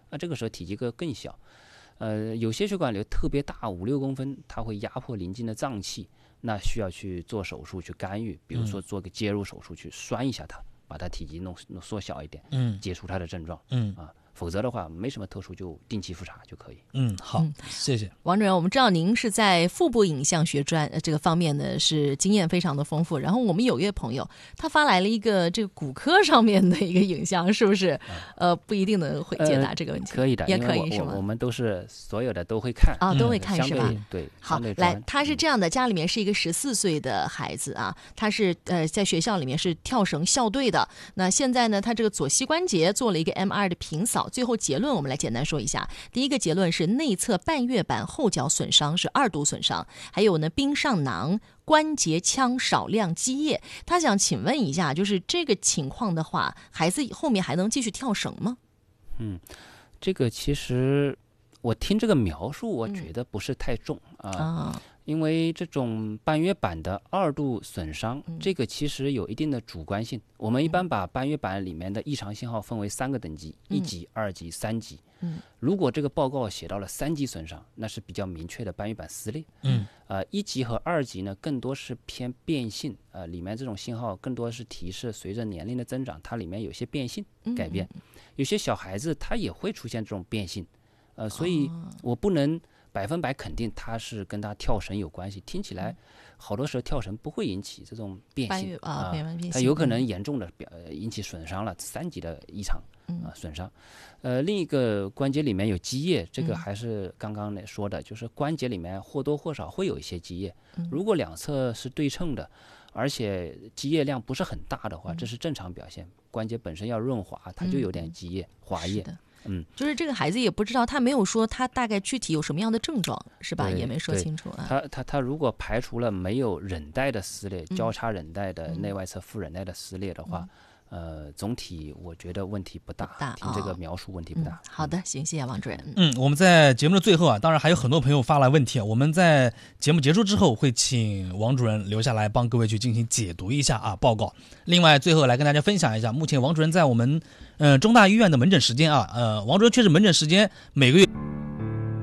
这个时候体积更小。有些血管瘤特别大，5-6公分，它会压迫邻近的脏器，那需要去做手术去干预，比如说做个介入手术去栓一下它，把它体积弄缩小一点，解除它的症状，否则的话没什么特殊，就定期复查就可以。 好，谢谢王主任。我们知道您是在腹部影像学这个方面呢是经验非常的丰富，然后我们有一位朋友他发来了一个这个骨科上面的一个影像，是不是不一定能会解答这个问题？ 可以的， 也可以是吗？ 我们都是所有的都会看都会看是吧？ 对， 好，来，他是这样的，家里面是一个14岁的孩子啊，他是在学校里面是跳绳校队的，那现在呢他这个左膝关节做了一个 MR 的平扫，最后结论我们来简单说一下。第一个结论是内侧半月板后脚损伤，是2度损伤，还有呢冰上囊、关节腔少量积液。他想请问一下，就是这个情况的话，孩子后面还能继续跳绳吗？ 这个其实我听这个描述，我觉得不是太重因为这种半月板的2度损伤，这个其实有一定的主观性。我们一般把半月板里面的异常信号分为3个等级，1级、2级、3级。如果这个报告写到了3级损伤，那是比较明确的半月板撕裂。1级和2级呢，更多是偏变性，里面这种信号更多是提示随着年龄的增长，它里面有些变性改变。有些小孩子他也会出现这种变性，所以我不能100%肯定它是跟他跳绳有关系。听起来好多时候跳绳不会引起这种变性它有可能严重的引起损伤了，3级的异常损伤。另一个关节里面有积液，这个还是刚刚说的，就是关节里面或多或少会有一些积液。如果两侧是对称的，而且积液量不是很大的话，这是正常表现。关节本身要润滑，它就有点积液、滑液。 就是这个孩子也不知道，他没有说他大概具体有什么样的症状，是吧？也没说清楚他如果排除了没有韧带的撕裂、交叉韧带的内外侧副韧带的撕裂的话，总体我觉得问题不大，听这个描述问题不大。 好的，行，谢谢王主任。 我们在节目的最后当然还有很多朋友发来问题，我们在节目结束之后会请王主任留下来帮各位去进行解读一下报告。另外最后来跟大家分享一下，目前王主任在我们中大医院的门诊时间王主任确实门诊时间每个月